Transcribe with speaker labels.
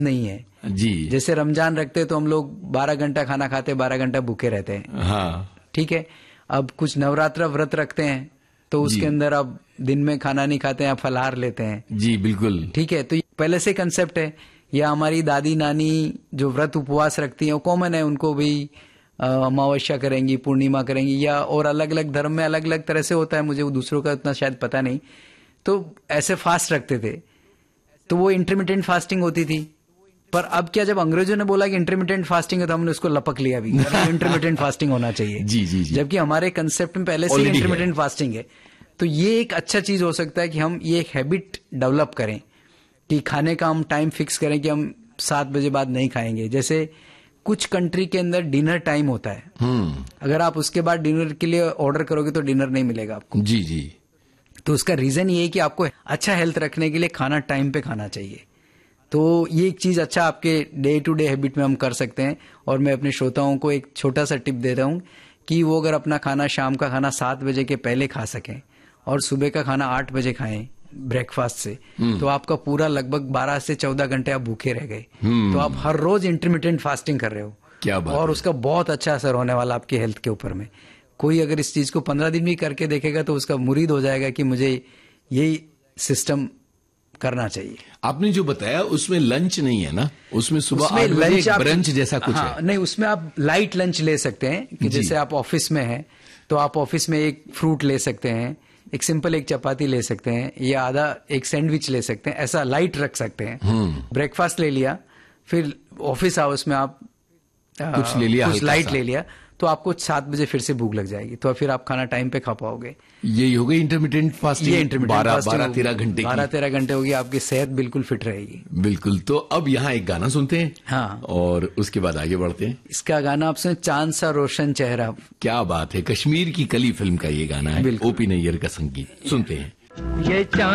Speaker 1: नहीं है
Speaker 2: जी।
Speaker 1: जैसे रमजान रखते तो हम लोग 12 घंटा खाना खाते, 12 घंटा भूखे रहते हैं।
Speaker 2: हाँ
Speaker 1: ठीक है। अब कुछ नवरात्र व्रत रखते हैं तो उसके अंदर अब दिन में खाना नहीं खाते हैं, फलाहार लेते हैं।
Speaker 2: जी बिल्कुल।
Speaker 1: ठीक है। तो पहले से कंसेप्ट है, या हमारी दादी नानी जो व्रत उपवास रखती हैं वो कॉमन है, उनको भी अमावस्या करेंगी, पूर्णिमा करेंगी, या और अलग अलग धर्म में अलग अलग तरह से होता है, मुझे वो दूसरों का उतना शायद पता नहीं। तो ऐसे फास्ट रखते थे, तो वो इंटरमिटेंट फास्टिंग होती थी। पर अब क्या, जब अंग्रेजों ने बोला कि इंटरमिटेंट फास्टिंग है तो हमने उसको लपक लिया भी, इंटरमिटेंट फास्टिंग होना चाहिए।
Speaker 2: जी जी जी।
Speaker 1: जबकि हमारे कंसेप्ट में पहले से इंटरमिटेंट फास्टिंग है। तो ये एक अच्छा चीज हो सकता है कि हम ये एक हैबिट डेवलप करें कि खाने का हम टाइम फिक्स करें कि हम 7 बजे बाद नहीं खाएंगे। जैसे कुछ कंट्री के अंदर डिनर टाइम होता है, अगर आप उसके बाद डिनर के लिए ऑर्डर करोगे तो डिनर नहीं मिलेगा आपको।
Speaker 2: जी जी।
Speaker 1: तो उसका रीजन ये है कि आपको अच्छा हेल्थ रखने के लिए खाना टाइम पे खाना चाहिए। तो ये एक चीज अच्छा आपके डे टू डे हैबिट में हम कर सकते हैं। और मैं अपने श्रोताओं को एक छोटा सा टिप दे रहा हूं कि वो अगर अपना खाना, शाम का खाना 7 बजे के पहले खा सकें और सुबह का खाना 8 बजे खाएं ब्रेकफास्ट से, तो आपका पूरा लगभग 12 से 14 घंटे आप भूखे रह गए। तो आप हर रोज इंटरमिटेंट फास्टिंग कर रहे हो।
Speaker 2: क्या बात
Speaker 1: और
Speaker 2: है।
Speaker 1: उसका बहुत अच्छा असर होने वाला आपकी हेल्थ के ऊपर में। कोई अगर इस चीज को 15 दिन भी करके देखेगा तो उसका मुरीद हो जाएगा कि मुझे यही सिस्टम करना चाहिए।
Speaker 2: आपने जो बताया उसमें लंच नहीं है ना, उसमें सुबह 8 बजे
Speaker 1: लंच
Speaker 2: ब्रंच जैसा कुछ है।
Speaker 1: नहीं, उसमें आप लाइट लंच ले सकते हैं कि जैसे आप ऑफिस में हैं तो आप ऑफिस में एक फ्रूट ले सकते हैं, एक सिंपल एक चपाती ले सकते हैं, या आधा एक सैंडविच ले सकते हैं, ऐसा लाइट रख सकते हैं। ब्रेकफास्ट ले लिया, फिर ऑफिस आवर्स में आप
Speaker 2: कुछ ले लिया,
Speaker 1: कुछ लाइट ले लिया, तो आपको 7 बजे फिर से भूख लग जाएगी, तो फिर आप खाना टाइम पे खा पाओगे।
Speaker 2: यही हो गई इंटरमिटेंट फास्टिंग।
Speaker 1: ये इंटरमिटेंट
Speaker 2: 12-13 घंटे की।
Speaker 1: 12-13 घंटे होगी, आपकी सेहत बिल्कुल फिट रहेगी।
Speaker 2: बिल्कुल। तो अब यहाँ एक गाना सुनते हैं।
Speaker 1: हाँ।
Speaker 2: और उसके बाद आगे बढ़ते हैं।
Speaker 1: इसका गाना आप सुने, चांद सा रोशन चेहरा।
Speaker 2: क्या बात है, कश्मीर की कली फिल्म का ये गाना है, ओपी नैयर का संगीत। सुनते हैं।
Speaker 1: ये